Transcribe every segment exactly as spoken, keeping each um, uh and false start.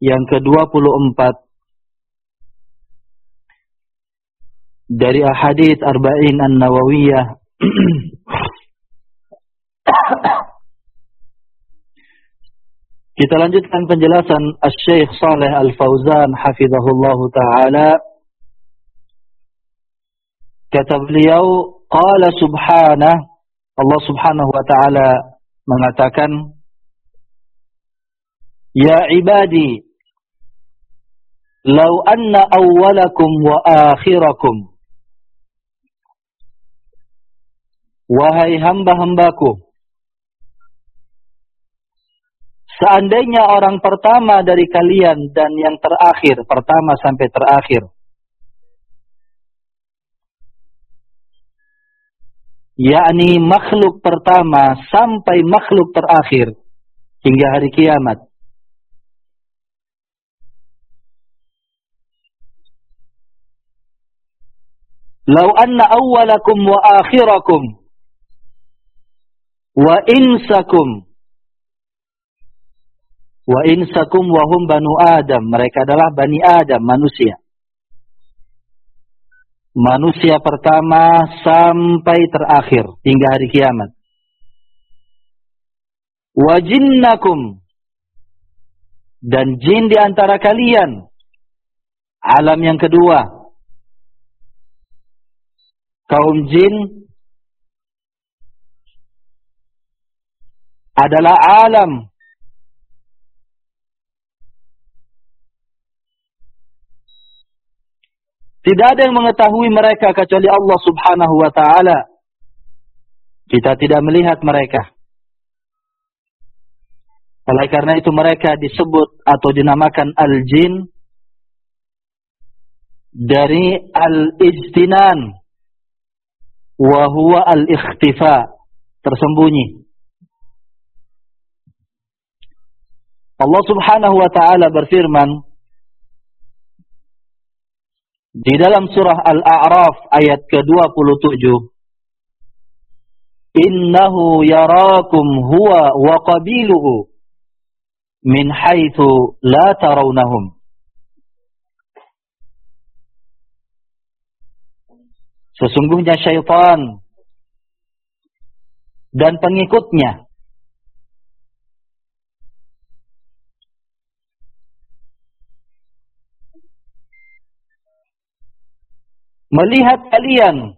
yang kedua puluh empat dari ahadits Arba'in An-Nawawiyah. Kita lanjutkan penjelasan Asy-Syaikh Shalih Al-Fauzan hafizahullahu taala. Kata beliau, qala subhanahu, Allah Subhanahu wa taala mengatakan, ya ibadi, law anna awwalakum wa akhirakum, wahai hamba-hambaku, seandainya orang pertama dari kalian dan yang terakhir, pertama sampai terakhir, yakni makhluk pertama sampai makhluk terakhir hingga hari kiamat, law anna awwalakum wa akhirakum wa insakum wa insakum wa hum banu Adam, mereka adalah Bani Adam, manusia. Manusia pertama sampai terakhir hingga hari kiamat. Wa jinnakum, dan jin di antara kalian, alam yang kedua. Kaum jin adalah alam tidak ada yang mengetahui mereka kecuali Allah Subhanahu wa taala. Kita tidak melihat mereka. Oleh karena itu mereka disebut atau dinamakan al-jin dari al-ijtinan wa huwa al-ikhtifa, tersembunyi. Allah Subhanahu wa taala berfirman di dalam surah Al-A'raf ayat ke dua puluh tujuh, innahu yarakum huwa wa qabiluhu min haitsu la tarawnahum. Sesungguhnya syaitan dan pengikutnya melihat kalian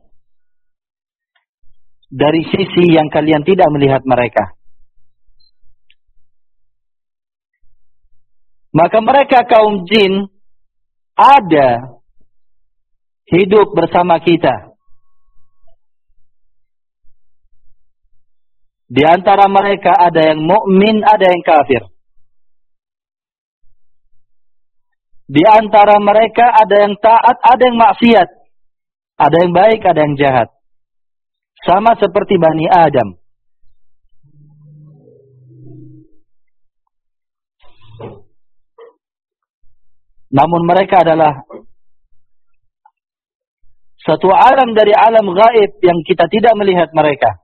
dari sisi yang kalian tidak melihat mereka. Maka mereka kaum jin ada hidup bersama kita. Di antara mereka ada yang mukmin, ada yang kafir. Di antara mereka ada yang taat, ada yang maksiat. Ada yang baik, ada yang jahat. Sama seperti Bani Adam. Namun mereka adalah satu alam dari alam gaib yang kita tidak melihat mereka.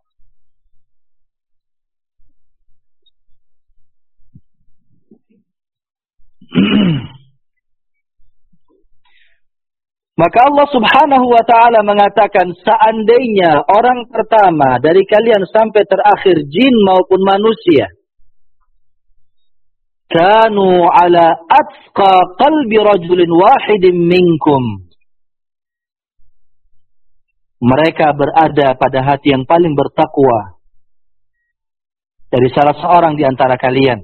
Maka Allah Subhanahu wa taala mengatakan, seandainya orang pertama dari kalian sampai terakhir jin maupun manusia kanu ala atqa qalbi rajulin wahidin minkum, mereka berada pada hati yang paling bertakwa dari salah seorang di antara kalian.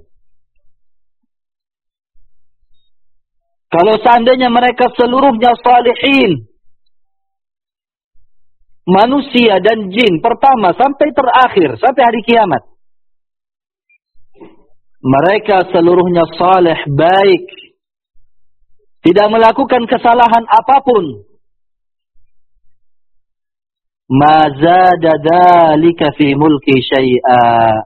Kalau seandainya mereka seluruhnya salihin, manusia dan jin, pertama sampai terakhir, sampai hari kiamat, mereka seluruhnya saleh, baik, tidak melakukan kesalahan apapun, ma zada dzalika fi mulki syai'a,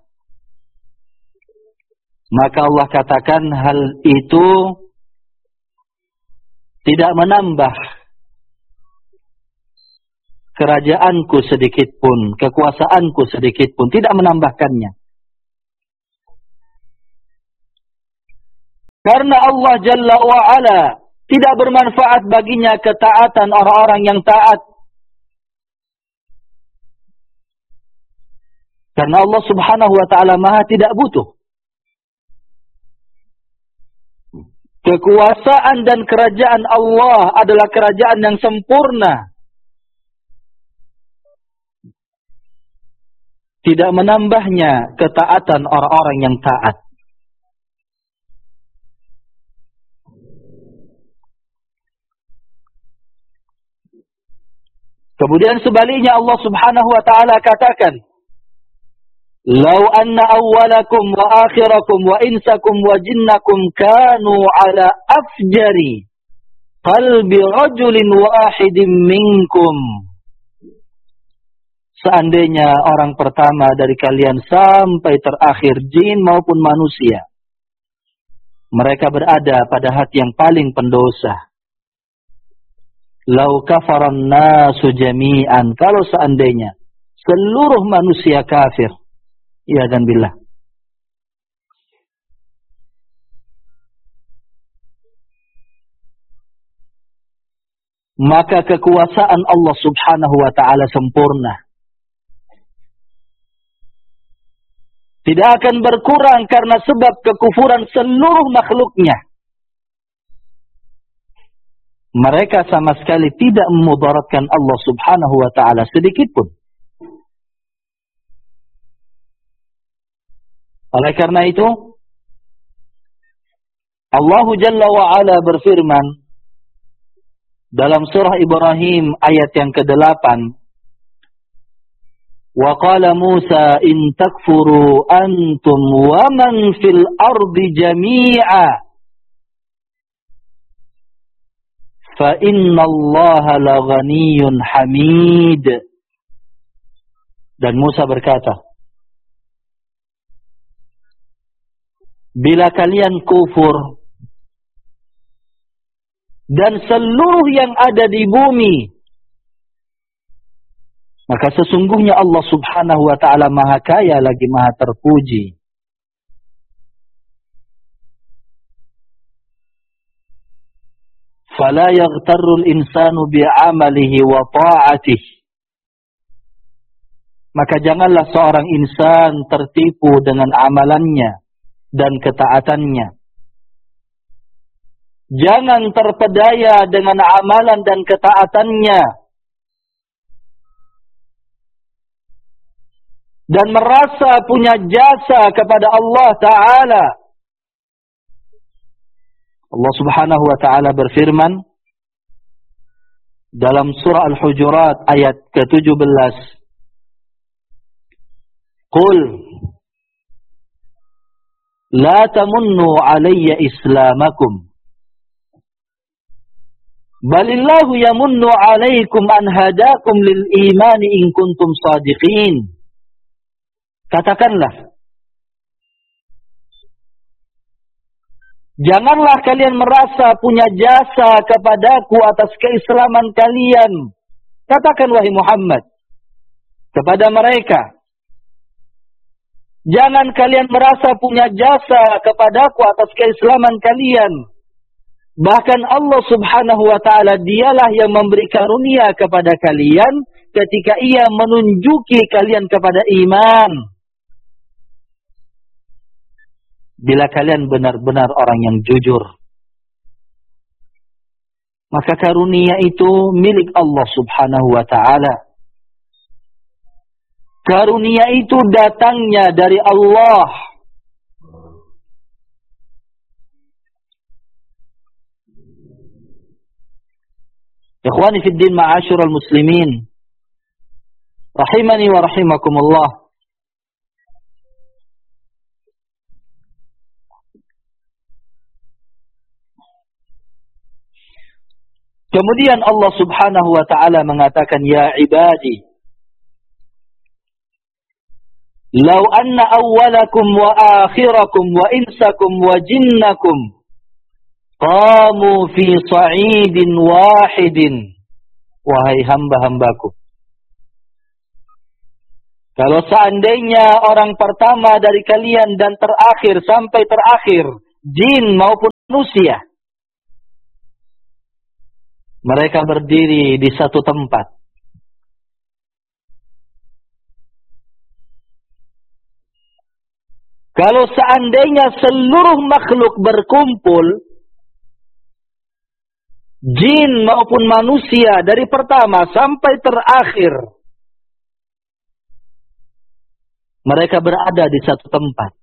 maka Allah katakan hal itu tidak menambah kerajaanku sedikit pun, kekuasaanku sedikit pun, tidak menambahkannya. Karena Allah Jalla wa'ala tidak bermanfaat baginya ketaatan orang-orang yang taat. Karena Allah Subhanahu wa ta'ala maha tidak butuh. Kekuasaan dan kerajaan Allah adalah kerajaan yang sempurna. Tidak menambahnya ketaatan orang-orang yang taat. Kemudian sebaliknya Allah Subhanahu wa ta'ala katakan, "Lau anna awwalakum wa akhirakum wa insakum wa jinnakum kanu ala afjari qalbi rajulin wahidin minkum." Seandainya orang pertama dari kalian sampai terakhir jin maupun manusia, mereka berada pada hati yang paling pendosa. Lau kafaran nasu jami'an, kalau seandainya seluruh manusia kafir, ya dan billah, maka kekuasaan Allah Subhanahu wa ta'ala sempurna. Tidak akan berkurang karena sebab kekufuran seluruh makhluknya. Mereka sama sekali tidak memudaratkan Allah Subhanahu wa ta'ala sedikit pun. Oleh karena itu, Allah Jalla wa'ala berfirman dalam surah Ibrahim ayat yang kedelapan, "Wa qala Musa in takfuru antum wa man fil ardi jami'a fa inna allaha la ghaniyyun hamid." Dan Musa berkata, bila kalian kufur dan seluruh yang ada di bumi, maka sesungguhnya Allah Subhanahu wa ta'ala maha kaya lagi maha terpuji. Fala yaghtarrul insanu bi'amalihi wa ta'atihi. Maka janganlah seorang insan tertipu dengan amalannya dan ketaatannya. Jangan terpedaya dengan amalan dan ketaatannya dan merasa punya jasa kepada Allah Ta'ala. Allah Subhanahu wa ta'ala berfirman dalam surah Al-Hujurat ayat ke tujuh belas. Qul la tamunnu alayya islamakum balillahu yamunnu alaykum an hadakum lil imani in kuntum sadiqin. Katakanlah, janganlah kalian merasa punya jasa kepadaku atas keislaman kalian. Katakan wahai Muhammad kepada mereka, jangan kalian merasa punya jasa kepadaku atas keislaman kalian. Bahkan Allah Subhanahu wa ta'ala dialah yang memberi karunia kepada kalian ketika ia menunjuki kalian kepada iman. Bila kalian benar-benar orang yang jujur, maka karunia itu milik Allah Subhanahu wa ta'ala. Karunia itu datangnya dari Allah. Ikhwani fid din, ma'asyiral muslimin, rahimani wa rahimakumullah. Kemudian Allah Subhanahu wa ta'ala mengatakan, ya ibadi, law anna awwalakum wa akhirakum wa insakum wa jinnakum qamu fi sa'idin wahidin. Wahai hamba-hambaku, kalau seandainya orang pertama dari kalian dan terakhir sampai terakhir jin maupun manusia. Mereka berdiri di satu tempat. Kalau seandainya seluruh makhluk berkumpul, jin maupun manusia dari pertama sampai terakhir, mereka berada di satu tempat.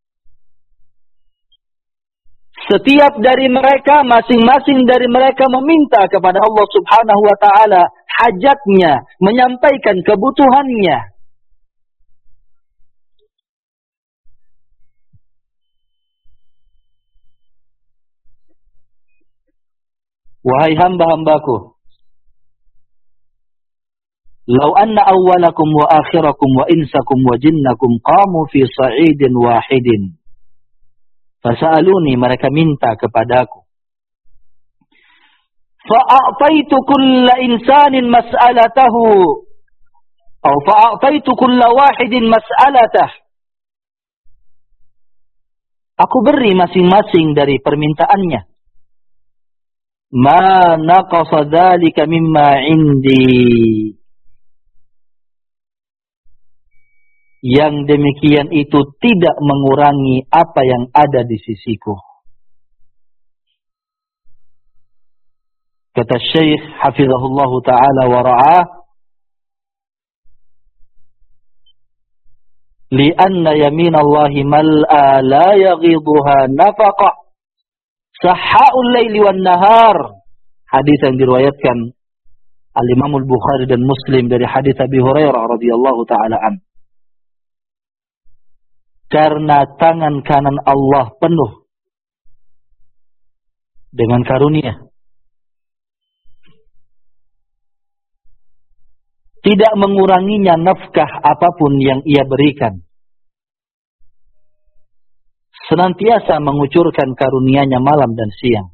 Setiap dari mereka, masing-masing dari mereka meminta kepada Allah Subhanahu wa Ta'ala hajatnya, menyampaikan kebutuhannya. Wahai hamba-hambaku, lau anna awwalakum wa akhirakum wa insakum wa jinnakum qamu fi sa'idin wahidin fasa'aluni, mereka minta kepadaku, fa'a'taitu kulla insanin mas'alatahu atau fa'a'taitu kulla wahidin mas'alatah, aku beri masing-masing dari permintaannya. Ma naqasa dzalika mimma indi, yang demikian itu tidak mengurangi apa yang ada di sisiku. Kata Syekh hafizahullah ta'ala wa ra'ah, li'anna yaminallahi mal'a la yaghidhuha nafaqa sahhaul laili wan nahar. Hadis yang diriwayatkan Al-Imam Al-Bukhari dan Muslim dari hadis Abi Hurairah radhiyallahu taala an. Karena tangan kanan Allah penuh dengan karunia, tidak menguranginya nafkah apapun yang ia berikan. Senantiasa mengucurkan karunia-Nya malam dan siang.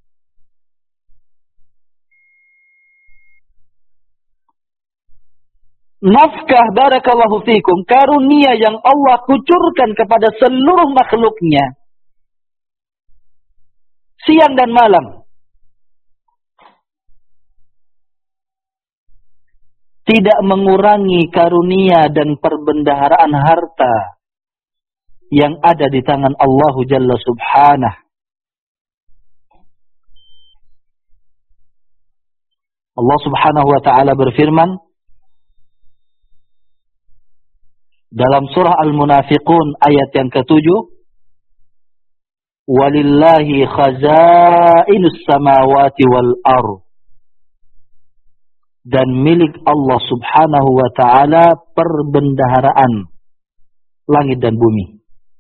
Nafkah, barakallahu fikum, karunia yang Allah kucurkan kepada seluruh makhluknya, siang dan malam, tidak mengurangi karunia dan perbendaharaan harta yang ada di tangan Allah Jalla Subhanah. Allah Subhanahu wa Ta'ala berfirman dalam surah Al-Munafiqun ayat yang ketujuh, walillahi khazainus samawati wal ardh, dan milik Allah Subhanahu wa Ta'ala perbendaharaan langit dan bumi.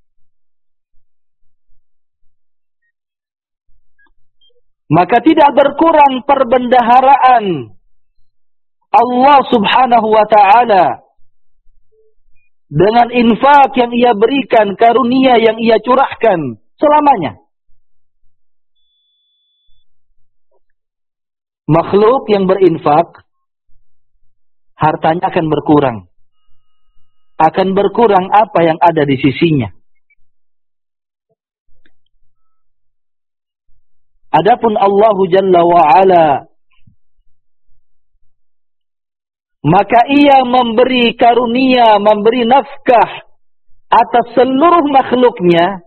Maka tidak berkurang perbendaharaan Allah Subhanahu wa Ta'ala dengan infak yang ia berikan, karunia yang ia curahkan selamanya. Makhluk yang berinfak, hartanya akan berkurang. Akan berkurang apa yang ada di sisinya. Adapun Allah Jalla wa'ala, maka ia memberi karunia, memberi nafkah atas seluruh makhluknya.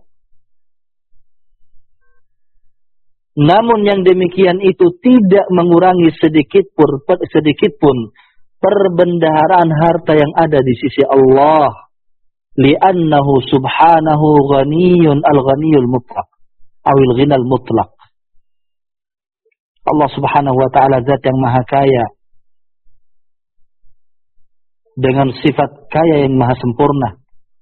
Namun yang demikian itu tidak mengurangi sedikit pun, sedikit pun perbendaharaan harta yang ada di sisi Allah. Li'annahu subhanahu ghaniyun al-ghaniyul mutlaq. Awil ghinal mutlaq. Allah Subhanahu wa Ta'ala zat yang maha kaya, dengan sifat kaya yang maha sempurna.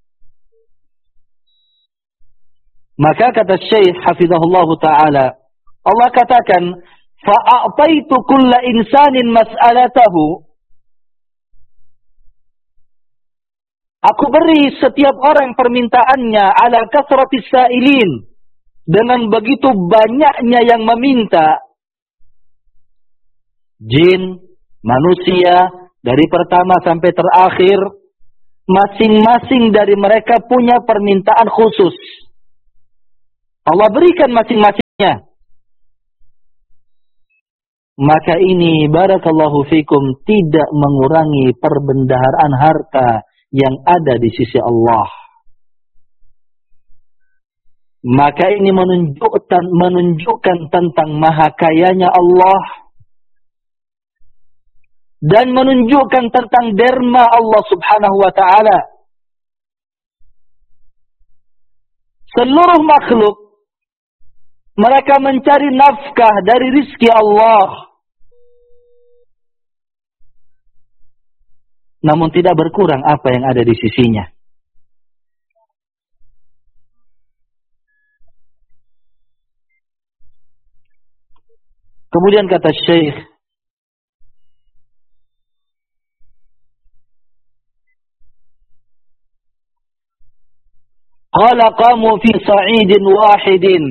Maka kata Syekh hafizahullah ta'ala, Allah katakan, fa'a'taitu kulla insanin mas'alatahu, aku beri setiap orang permintaannya, ala kasratis sa'ilin, dengan begitu banyaknya yang meminta. Jin, manusia, dari pertama sampai terakhir, masing-masing dari mereka punya permintaan khusus. Allah berikan masing-masingnya. Maka ini barakallahu fikum tidak mengurangi perbendaharaan harta yang ada di sisi Allah. Maka ini menunjukkan, menunjukkan tentang maha kayanya Allah. Dan menunjukkan tentang derma Allah subhanahu wa ta'ala. Seluruh makhluk, mereka mencari nafkah dari rizki Allah. Namun tidak berkurang apa yang ada di sisinya. Kemudian kata Syekh, qala qamu fi sa'idin wahidin.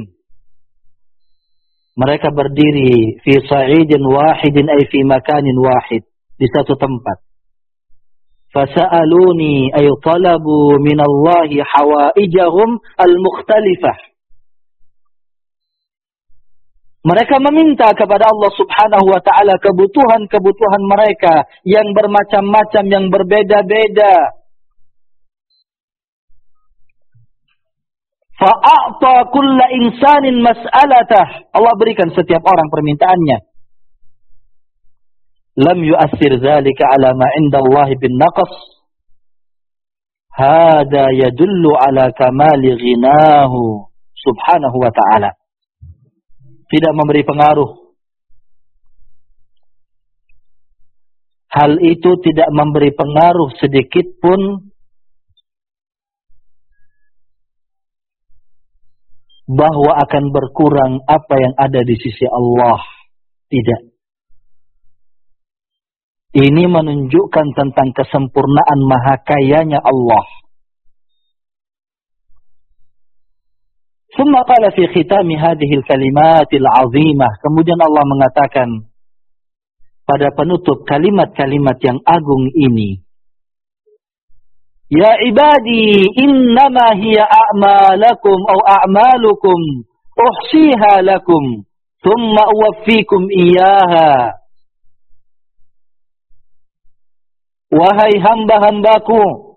Mereka berdiri fi sa'idin wahidin ay fi makanin wahid, di satu tempat. Fasa'aluni ay talabu minallahi hawaijahum al-mukhtalifah. Mereka meminta kepada Allah subhanahu wa ta'ala kebutuhan-kebutuhan mereka yang bermacam-macam, yang berbeda-beda. Fa'a'ta kulla insanin mas'alatah. Allah berikan setiap orang permintaannya. Lam yu'assir zalika ala ma inda Allah bin naqas. Hada yadullu ala kamali ghinahu subhanahu wa ta'ala. Tidak memberi pengaruh. Hal itu tidak memberi pengaruh sedikit pun bahwa akan berkurang apa yang ada di sisi Allah. Tidak. Ini menunjukkan tentang kesempurnaan maha kayanya Allah. Summa qala fi khitami hadhihi al-kalimatil azimah. Kemudian Allah mengatakan pada penutup kalimat-kalimat yang agung ini. Ya ibadi innama hiya a'malakum aw a'malukum uhsiha lakum thumma uwaffikum iyyaha. Wahai hamba-hambaku,